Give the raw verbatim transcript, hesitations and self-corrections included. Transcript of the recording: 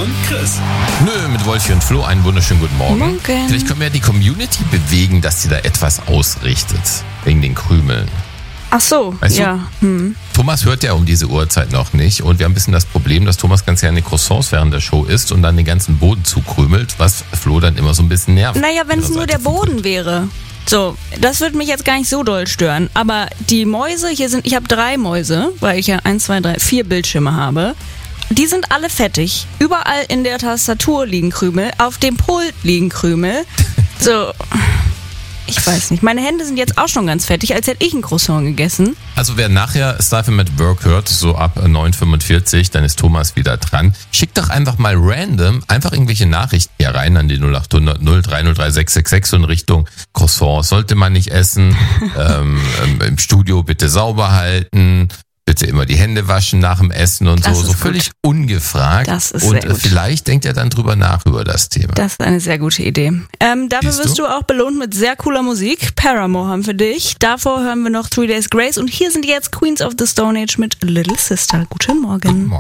und Chris. Nö, mit Wolfi und Flo einen wunderschönen guten Morgen. Morgen. Vielleicht können wir ja die Community bewegen, dass sie da etwas ausrichtet. Wegen den Krümeln. Ach so, Weißt du? ja. Hm. Thomas hört ja um diese Uhrzeit noch nicht und wir haben ein bisschen das Problem, dass Thomas ganz gerne Croissants während der Show isst und dann den ganzen Boden zukrümelt, was Flo dann immer so ein bisschen nervt. Naja, wenn es nur der Boden wäre. So, das würde mich jetzt gar nicht so doll stören. Aber die Mäuse, hier sind, ich habe drei Mäuse, weil ich ja eins, zwei, drei, vier Bildschirme habe. Die sind alle fettig. Überall in der Tastatur liegen Krümel, auf dem Pult liegen Krümel. So, ich weiß nicht. Meine Hände sind jetzt auch schon ganz fettig, als hätte ich ein Croissant gegessen. Also wer nachher Stuff at Work hört, so ab neun Uhr fünfundvierzig, dann ist Thomas wieder dran. Schickt doch einfach mal random einfach irgendwelche Nachrichten hier rein an die null acht hundert null drei null drei sechs sechs sechs so in Richtung Croissant sollte man nicht essen, ähm, im Studio bitte sauber halten, bitte immer die Hände waschen nach dem Essen und Das so, ist so gut. völlig ungefragt. Das ist und sehr gut. vielleicht denkt er dann drüber nach über das Thema. Das ist eine sehr gute Idee. Ähm, dafür Siehst wirst du? du auch belohnt mit sehr cooler Musik. Paramore haben für dich. Davor hören wir noch Three Days Grace und hier sind jetzt Queens of the Stone Age mit Little Sister. Guten Morgen. Morgen.